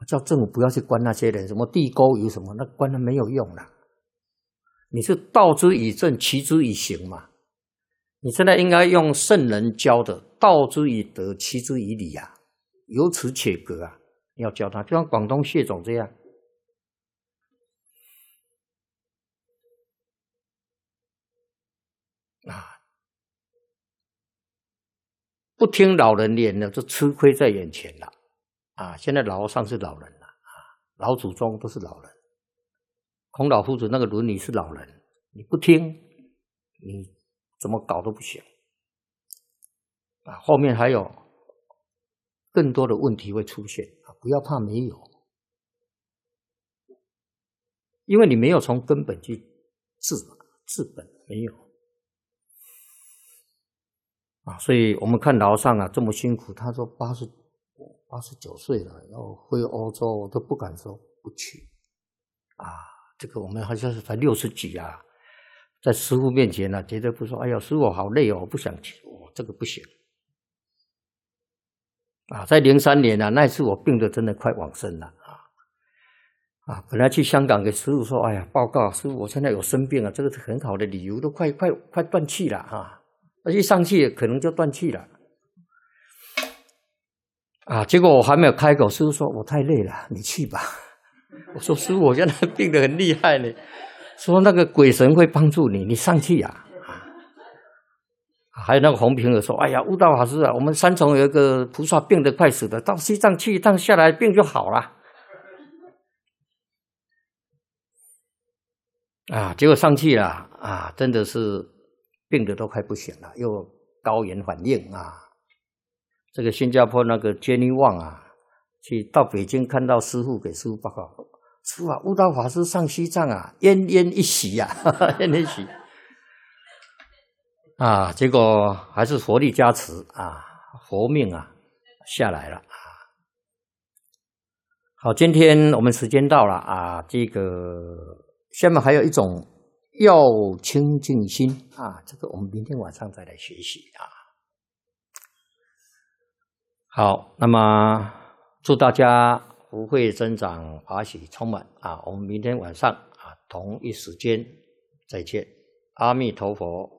叫政府不要去关那些人，什么地沟油什么，那关了没有用了。你是道之以政，齐之以刑嘛。你现在应该用圣人教的道之以德，齐之以礼啊，由此且格啊，要教他，就像广东谢总这样啊。不听老人言了，就吃亏在眼前了啊！现在老和尚是老人了啊，老祖宗都是老人，孔老夫子那个伦理是老人，你不听，你怎么搞都不行啊！后面还有更多的问题会出现啊！不要怕没有，因为你没有从根本去治本，没有。所以我们看老和尚啊这么辛苦，他说89岁了，要回欧洲，我都不敢说不去啊。这个我们好像是才60几啊，在师父面前呢，绝对不说哎呀师父好累哦，我不想去，这个不行啊。在03年啊，那一次我病得真的快往生了本来去香港给师父说，哎呀报告师父，我现在有生病啊，这个是很好的理由，都快断气了啊。一上去可能就断气了结果我还没有开口，师父说我太累了，你去吧。我说师父，我现在病得很厉害呢，说那个鬼神会帮助你，你上去还有那个洪平儿说，哎呀悟道法师啊，我们三重有一个菩萨病得快死了，到西藏去一趟下来病就好了结果上去了真的是病得都快不行了，又高原反应这个新加坡那个 Jenny Wang 去到北京看到师父，给师父报告，师父悟道法师上西藏奄奄一息奄奄一息结果还是佛力加持佛命下来了好，今天我们时间到了这个下面还有一种要清净心这个我们明天晚上再来学习好，那么祝大家福慧增长，法喜充满我们明天晚上同一时间再见，阿弥陀佛。